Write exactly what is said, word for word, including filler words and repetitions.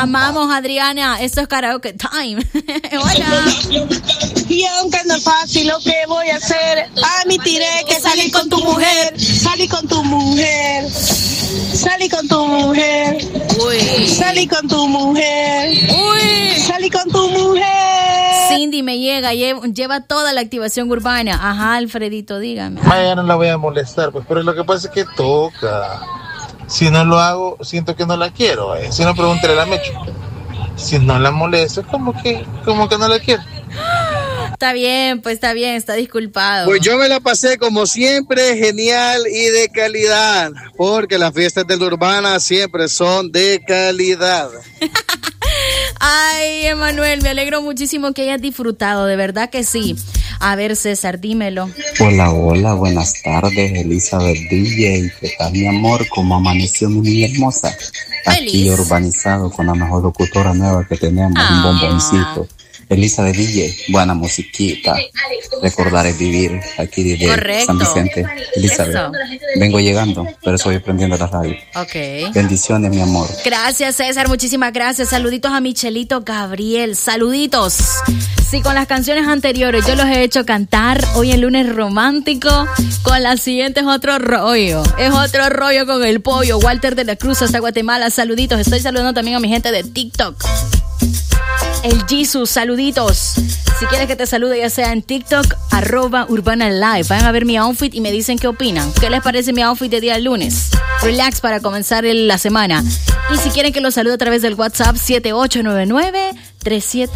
amamos, Adriana. Esto es karaoke time. Hola. Y aunque no es fácil lo que voy a hacer, admitiré que salí con tu mujer, salí con tu mujer, salí con tu mujer, Uy. salí con tu mujer, Uy. salí con tu mujer. Cindy me llega, lleva, lleva toda la activación urbana. Ajá, Alfredito, dígame. Vaya, no la voy a molestar, pues, pero lo que pasa es que toca. Si no lo hago, siento que no la quiero. Eh. Si no, pregúntale a la Mecho. Si no la molesto, como que, como que no la quiero. Está bien, pues está bien, está disculpado. Pues yo me la pasé como siempre, genial y de calidad, porque las fiestas de la Urbana siempre son de calidad. Ay, Emanuel, me alegro muchísimo que hayas disfrutado, de verdad que sí. A ver, César, dímelo. Hola, hola, buenas tardes, Elizabeth D J. ¿Qué tal, mi amor? ¿Cómo amaneció mi niña hermosa? Aquí Feliz. Urbanizado con la mejor locutora nueva que tenemos, Ah. un bomboncito. Elizabeth D J, buena musiquita. Recordar es vivir, aquí desde Correcto. San Vicente. Elizabeth, Eso. vengo llegando, pero estoy prendiendo la radio. Ok. Bendiciones, mi amor. Gracias, César, muchísimas gracias. Saluditos a Michelito Gabriel, saluditos. Sí, con las canciones anteriores yo los he hecho cantar. Hoy el lunes romántico. Con la siguiente es otro rollo. Es otro rollo con el pollo. Walter de la Cruz hasta Guatemala, saluditos. Estoy saludando también a mi gente de TikTok. El Jesus, saluditos. Si quieres que te salude, ya sea en TikTok, arroba Urbana Live. Vayan a ver mi outfit y me dicen qué opinan. ¿Qué les parece mi outfit de día lunes? Relax para comenzar el- la semana. Y si quieren que los salude a través del WhatsApp, siete ocho nueve nueve tres siete